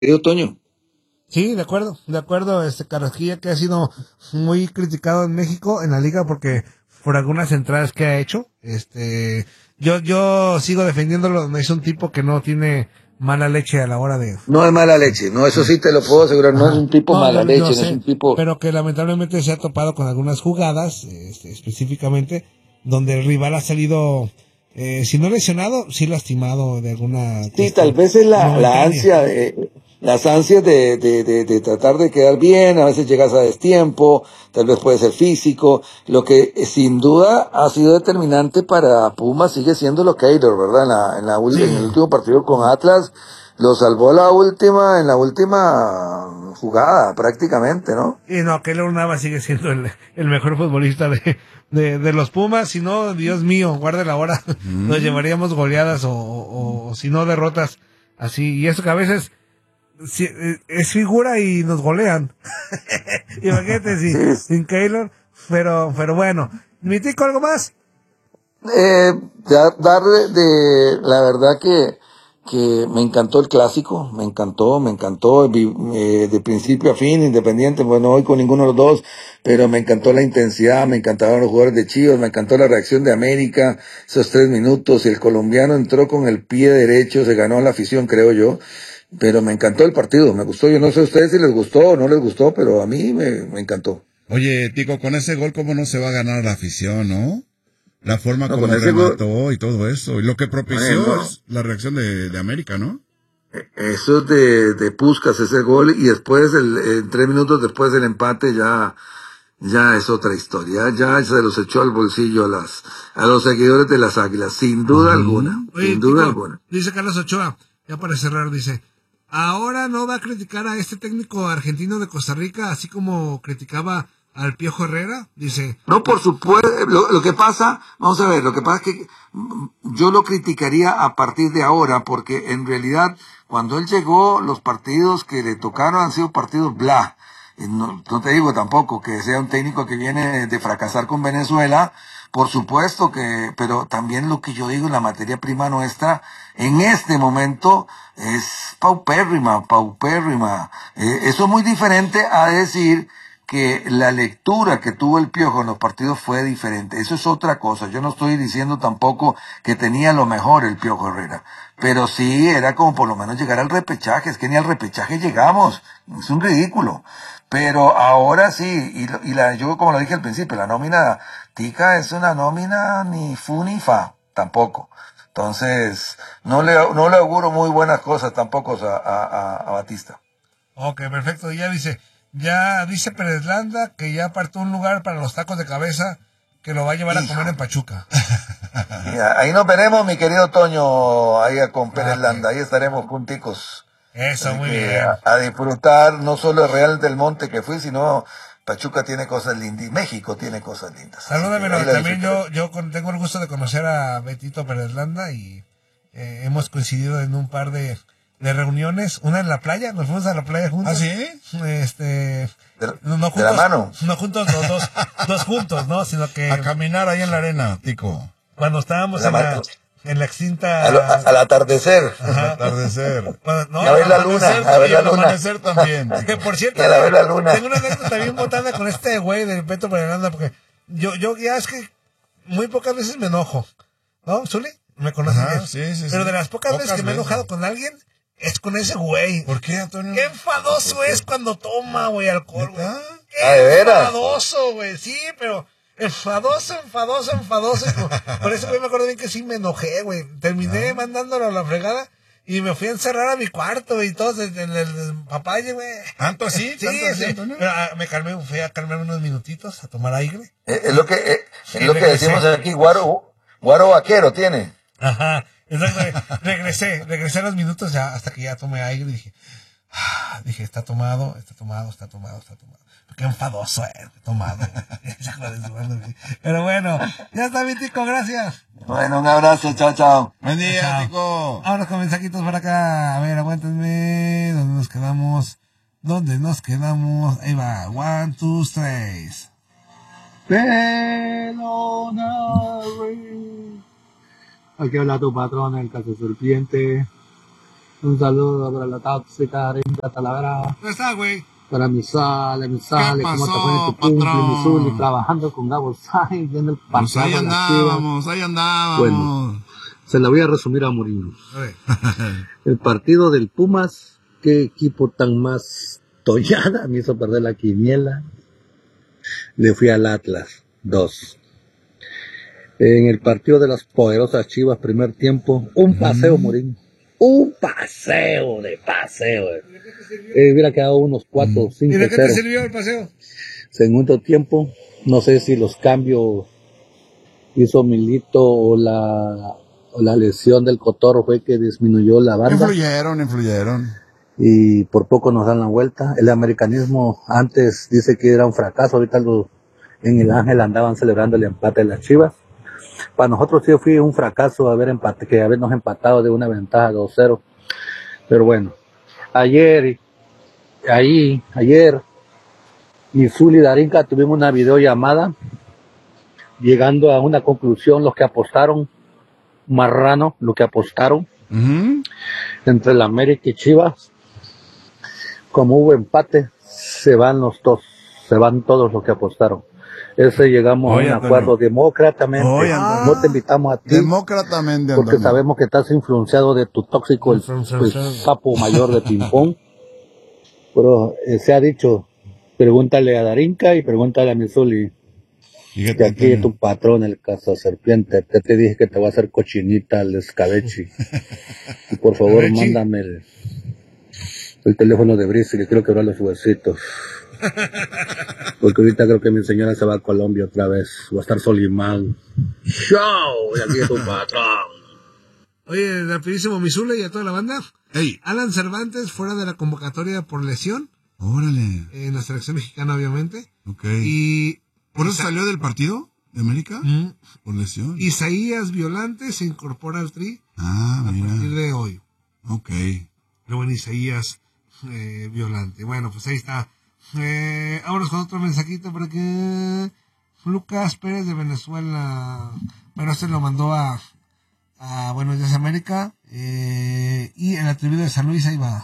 querido Toño. Sí, de acuerdo, Carrasquilla que ha sido muy criticado en México en la liga porque por algunas entradas que ha hecho, yo sigo defendiéndolo, es un tipo que no tiene mala leche a la hora de, No es mala leche, no, eso de- sí te lo puedo asegurar, no es ajá, un tipo no, mala yo leche, no es sé, un tipo... pero que lamentablemente se ha topado con algunas jugadas, específicamente, donde el rival ha salido, si no lesionado, sí lastimado de alguna Sí, tal cuestión vez es la momentánea. ansia, las ansias de tratar de quedar bien, a veces llegas a destiempo, tal vez puede ser físico. Lo que sin duda ha sido determinante para Pumas sigue siendo lo Keylor, ¿verdad? En el Sí. último partido con Atlas, lo salvó en la última jugada, prácticamente, ¿no? Y no, Keylor Navas sigue siendo el mejor futbolista de los Pumas. Si no, Dios mío, guarde la hora. Nos llevaríamos goleadas o si no derrotas así. Y eso que a veces es figura y nos golean. Imagínate si, Sí. sin Keylor. Pero bueno. ¿Mi tico algo más? Darle la verdad que me encantó el clásico, me encantó, de principio a fin, independiente, bueno, hoy con ninguno de los dos, pero me encantó la intensidad, me encantaron los jugadores de Chivas, me encantó la reacción de América, esos 3 minutos, el colombiano entró con el pie derecho, se ganó la afición, creo yo, pero me encantó el partido, me gustó, yo no sé a ustedes si les gustó o no les gustó, pero a mí me encantó. Oye, Tico, con ese gol, ¿cómo no se va a ganar la afición, no? La forma No, con como ese gol, remató y todo eso. Y lo que propició bueno, es la reacción de América, ¿no? eso de Puskás, ese gol, y después, 3 minutos después del empate, ya es otra historia. Ya se los echó al bolsillo a los seguidores de las Águilas, sin duda alguna, Oye, sin duda Tico, alguna. dice Carlos Ochoa, ya para cerrar, dice, ahora no va a criticar a este técnico argentino de Costa Rica, así como criticaba al Piojo Herrera, dice, No, por supuesto, lo que pasa, vamos a ver, lo que pasa es que yo lo criticaría a partir de ahora, porque en realidad, cuando él llegó, los partidos que le tocaron han sido partidos bla. No te digo tampoco que sea un técnico que viene de fracasar con Venezuela, por supuesto que, pero también lo que yo digo, la materia prima nuestra, en este momento, es paupérrima, paupérrima. Eso es muy diferente a decir que la lectura que tuvo el Piojo en los partidos fue diferente. Eso es otra cosa. Yo no estoy diciendo tampoco que tenía lo mejor el Piojo Herrera, pero sí era como por lo menos llegar al repechaje. Es que ni al repechaje llegamos. Es un ridículo. Pero ahora sí, yo como lo dije al principio, la nómina tica es una nómina ni fu ni fa, tampoco. Entonces, no le auguro muy buenas cosas tampoco a Batista. ok, perfecto, ya dice Pérez Landa que ya apartó un lugar para los tacos de cabeza que lo va a llevar a comer Hijo. en Pachuca. Ya, ahí nos veremos, mi querido Toño, ahí con Pérez Ok, Landa, ahí estaremos junticos. eso, Así muy que bien. a disfrutar no solo el Real del Monte que fui, sino Pachuca tiene cosas lindas y México tiene cosas lindas. Así que ahí Salúdamelo, la también disfrutaremos. tengo el gusto de conocer a Betito Pérez Landa y hemos coincidido en un par de reuniones, una en la playa, nos fuimos a la playa ¿Ah, juntos, sí? no De la juntos, mano. no juntos los dos juntos, ¿no? Sino que A caminar ahí en la arena, Tico. cuando De estábamos la en la al extinta, atardecer. Al ajá, atardecer. no, Y a ver la luna, Amanecer a ver y la al luna. amanecer también, que Tico. por Y cierto, a ver la luna. tengo una anécdota bien botada con este güey del Beto Fernanda, porque yo ya es que muy pocas veces me enojo, ¿no? Zuli, me conoces bien. Ajá, sí, sí, Pero sí. de las pocas veces Pocas que me he veces. enojado con alguien, es con ese güey. ¿Por qué, Antonio? Qué enfadoso es cuando toma, güey, alcohol, güey. ¿Neta? Ah, ¿de Qué veras? enfadoso, güey. Sí, pero enfadoso. Por eso, güey, me acuerdo bien que sí me enojé, güey. Terminé mandándolo a la fregada y me fui a encerrar a mi cuarto y todos en el papaye, güey. ¿Tanto así? Sí, ¿Tanto así, sí. Antonio? Pero, fui a calmarme unos minutitos, a tomar aire. Es Y lo que regresé. decimos aquí, guaro vaquero tiene. Ajá, exacto. Regresé a los minutos ya, hasta que ya tomé aire y dije, está tomado. Qué enfadoso tomado. Pero bueno, ya está mi tico, gracias. Bueno, un abrazo, chao, chao. Buen día, Chao. Tico. Ahora con mensajitos para acá. A ver, aguántenme. ¿Dónde nos quedamos? Ahí va. 1, 2, 3. Aquí habla tu patrón, el caso serpiente. Un saludo para la tóxica, Ringa Talavera. ¿Dónde está, güey? Para mi sale, ¿cómo te pasó, pone tu cumple, patrón? mi Zuli, trabajando con Gabo Sainz, viendo el Pues partido. ahí andábamos. Bueno, se la voy a resumir a Mourinho. A ver. El partido del Pumas, qué equipo tan más tollada, me hizo perder la quiniela. Le fui al Atlas, 2. En el partido de las poderosas Chivas, primer tiempo, un paseo, Mourinho. Un paseo. Hubiera quedado unos 4 o 5 ¿Y de qué te 0. sirvió el paseo? Segundo tiempo, no sé si los cambios hizo Milito o la lesión del Cotorro fue que disminuyó la banda. Influyeron. Y por poco nos dan la vuelta. El americanismo antes dice que era un fracaso, ahorita en el Ángel andaban celebrando el empate de las Chivas. Para nosotros sí fue un fracaso habernos empatado de una ventaja 2-0. Pero bueno, ayer, mi Zuli y Darinka tuvimos una videollamada, llegando a una conclusión, los que apostaron, marrano, lo que apostaron, entre el América y Chivas. Como hubo empate, se van todos los que apostaron. Llegamos a un acuerdo demócratamente. No te invitamos a ti. Demócratamente. Porque sabemos que estás influenciado de tu tóxico, el sapo mayor de ping-pong. Pero se ha dicho, pregúntale a Darinka y pregúntale a Mizuli. Que aquí es tu patrón, el caso serpiente. Te dije que te va a hacer cochinita al escabeche. Y por favor, mándame el teléfono de Brice, que quiero quebrar los huesitos. Porque ahorita creo que mi señora se va a Colombia otra vez. Va a estar Solimán. ¡Show! Y aquí es tu patrón. Oye, rapidísimo, Misule y a toda la banda. Hey. Alan Cervantes fuera de la convocatoria por lesión. Órale. En la selección mexicana, obviamente. Ok. Y ¿por eso salió del partido de América? Por lesión. Isaías Violante se incorpora al Tri a partir de hoy. Ok. Pero bueno, Isaías Violante. Bueno, pues ahí está. Vámonos con otro mensajito para que Lucas Pérez de Venezuela, pero este lo mandó a Buenos Días América, y el atribuido de San Luis, ahí va.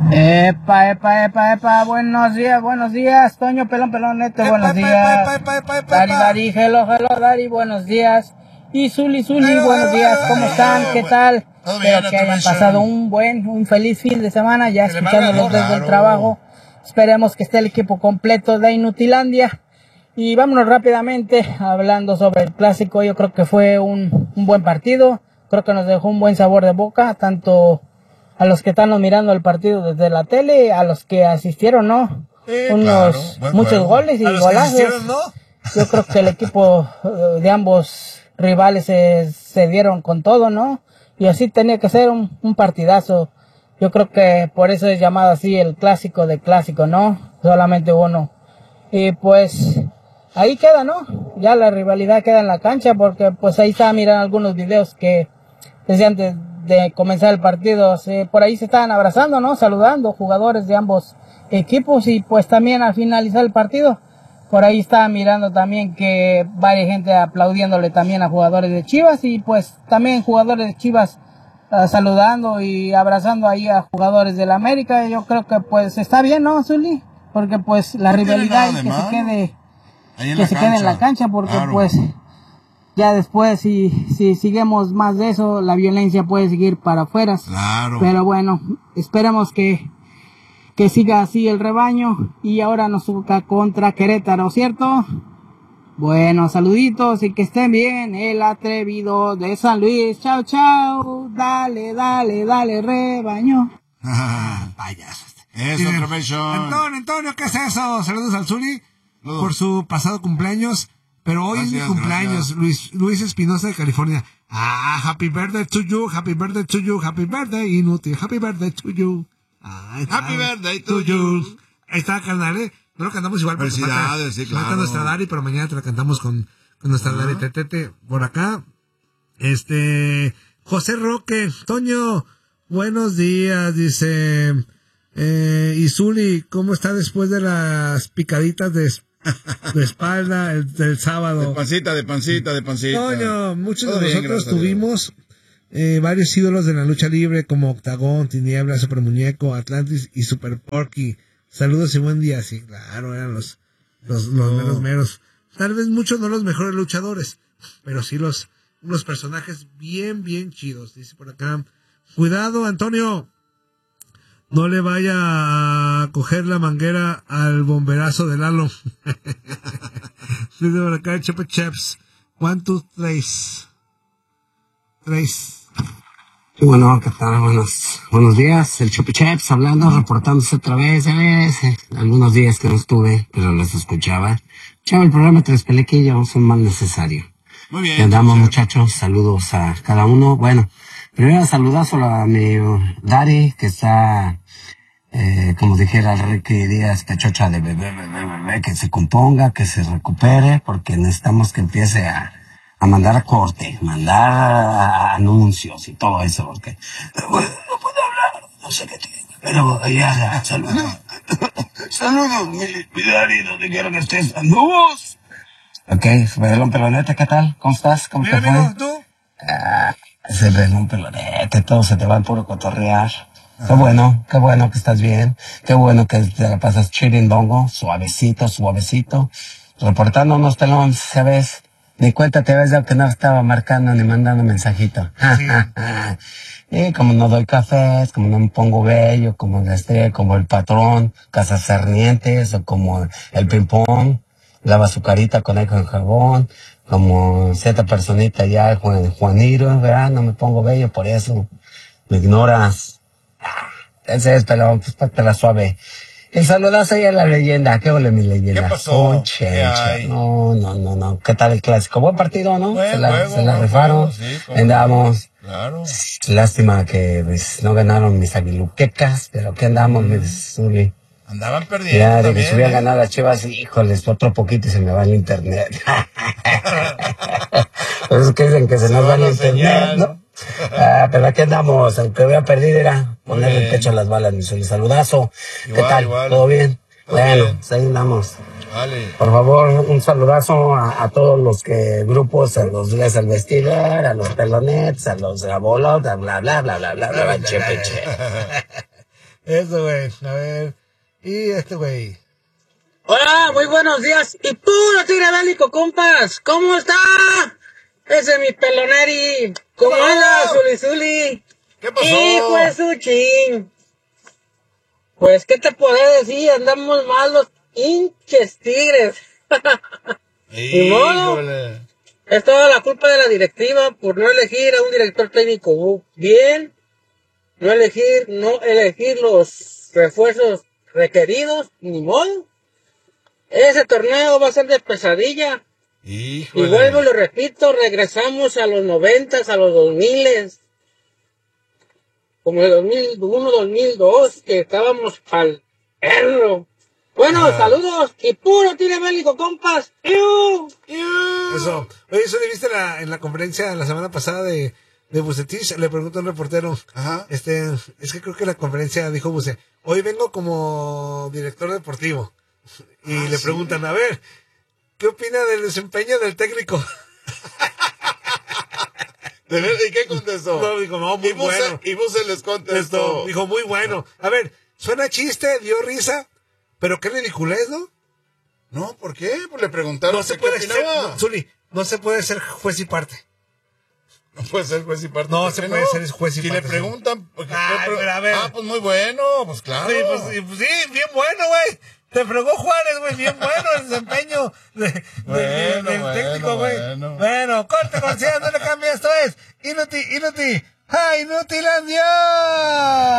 Epa, buenos días, Toño, pelón, neto, buenos días. Dari, hello, Dari, buenos días. Y Zuli, buenos días, ¿cómo están? ¿Qué tal? Espero que hayan pasado un feliz fin de semana, ya escuchándolos desde el trabajo. Esperemos que esté el equipo completo de Inutilandia. Y vámonos rápidamente hablando sobre el clásico. Yo creo que fue un buen partido. Creo que nos dejó un buen sabor de boca, tanto a los que están mirando el partido desde la tele, a los que asistieron, ¿no? Muchos goles y golazos. ¿No? Yo creo que el equipo de ambos rivales se dieron con todo, ¿no? Y así tenía que ser un partidazo. Yo creo que por eso es llamado así el clásico de clásico, ¿no? Solamente uno. Y pues ahí queda, ¿no? Ya la rivalidad queda en la cancha, porque pues ahí está, miran algunos videos que desde antes de comenzar el partido, por ahí se estaban abrazando, ¿no? Saludando jugadores de ambos equipos, y pues también al finalizar el partido, por ahí estaba mirando también que varias gente aplaudiéndole también a jugadores de Chivas, y pues también jugadores de Chivas saludando y abrazando ahí a jugadores del América. Yo creo que pues está bien, ¿no, Zuli? Porque pues la rivalidad y que se quede en la cancha, porque pues ya después si seguimos más de eso, la violencia puede seguir para afuera. Claro. Pero bueno, esperemos que siga así el rebaño, y ahora nos toca contra Querétaro, ¿cierto? Bueno, saluditos y que estén bien. El atrevido de San Luis. Chao. Dale, rebaño. Payaso. Eso, Tremation. Antonio, ¿qué es eso? Saludos al Zuli por su pasado cumpleaños. Pero hoy es mi cumpleaños. Luis Espinosa de California. Happy birthday to you, happy birthday to you, happy birthday, inútil, happy birthday to you. Happy birthday to you. Ahí está, carnal, No lo cantamos igual. Felicidades, sí, claro. Falta nuestra Dari, pero mañana te la cantamos con nuestra Dari Tetete. Por acá, José Roque, Toño, buenos días, dice, y Zuli, ¿cómo está después de las picaditas de espalda del sábado? De pancita. Toño, muchos de nosotros tuvimos varios ídolos de la lucha libre como Octagón, Tiniebla, Super Muñeco, Atlantis y Super Porky. Saludos y buen día. Sí, claro, eran los meros. Tal vez muchos no los mejores luchadores, pero sí unos personajes bien chidos. Dice por acá, cuidado Antonio, no le vaya a coger la manguera al bomberazo de Lalo. Dice por acá, Chepe Cheps, 1, 2, 3. Bueno, ¿qué tal? Buenos días, el Chupi Cheps hablando, reportándose otra vez, algunos días que no estuve, pero los escuchaba. El programa Tres Pelequillos es un mal necesario. Muy bien. Y andamos, muchachos, saludos a cada uno. Bueno, primero saludazo a mi Dari, que está, como dijera el Ricky Díaz, pechocha de bebé, que se componga, que se recupere, porque necesitamos que empiece a mandar a corte, mandar anuncios y todo eso, porque no puedo hablar, no sé qué tiene, pero ya, saludos. Saludos, mi Dari, donde quiera que estés, saludos. Ok, Pelón Pelonete, ¿qué tal? ¿Cómo estás? ¿Cómo te fue? Amigo, ¿tú? Ese Pelón Pelonete, todo se te va en puro cotorrear. Qué bueno que estás bien, qué bueno que te la pasas chirindongo, suavecito, reportándonos, Pelón, ¿sabes? Ni cuenta te habías dado que no estaba marcando ni mandando mensajito. Sí. Y como no doy cafés, como no me pongo bello, como el patrón, Casas Sarnientes, o como el ping-pong, lava su carita con jabón, como cierta personita ya, Juaniro, ¿verdad? No me pongo bello, por eso me ignoras. Ese es, pero pues para la suave. El saludazo ahí a la leyenda. ¿Qué ole mi leyenda? ¿Qué pasó? No. ¿Qué tal el clásico? Buen partido, ¿no? Se la rifaron. Sí, andamos. Claro. Lástima que pues, no ganaron mis aguiluquecas, pero ¿qué andamos, mis Zuli? Andaban perdiendo. Ya, de que también, si hubiera ganado las Chivas, híjoles, otro poquito y se me va el internet. Por eso que dicen que se nos va el internet, ¿no? Pero aquí andamos, aunque hubiera perdido era ponerle el pecho a las balas, mi Zuli. Saludazo. ¿Qué tal? ¿Todo bien? Bueno, bien. pues ahí andamos. Vale. Por favor, un saludazo a todos los grupos, a los Días al Vestidor, a los Pelonets, a los Abolos, a bla, chepe. Eso, güey. A ver. Y güey. Hola, muy buenos días. Y puro tigre bélico, compas. ¿Cómo está? Ese es mi peloneri. ¿Cómo anda, Zuli? ¿Qué pasó? Hijo de su chin. Pues, ¿qué te podré decir? Andamos mal los hinches tigres. Ni modo. Híjole. Es toda la culpa de la directiva por no elegir a un director técnico bien, no elegir los refuerzos requeridos, ni modo. Ese torneo va a ser de pesadilla. Híjole. Y vuelvo y lo repito, regresamos a los 90s, a los 2000s. Como el 2001, 2002, que estábamos al perro. Bueno, saludos y puro tire bélico, compas. Eso. Oye, ¿eso le viste en la conferencia la semana pasada de Bucetich? Le preguntó a un reportero. Ajá. Es que creo que la conferencia dijo Buce, hoy vengo como director deportivo. Y le preguntan, a ver, ¿qué opina del desempeño del técnico? ¿De verdad? ¿Y qué contestó? No, dijo, no, muy bueno. Y Buce les contestó. Dijo, muy bueno. A ver, suena chiste, dio risa, pero qué ridiculez, ¿no? No, ¿por qué? Pues le preguntaron. No se puede ser, Zuli, no se puede ser juez y parte. No puede ser juez y parte. No se puede ser juez y parte. parte. Si le preguntan, pero a ver. pues muy bueno, pues claro. Sí, pues sí, bien bueno, güey. Te fregó Juárez, güey, bien bueno el desempeño del técnico, güey. Bueno, corte, no le cambia, esto es Inutilandia.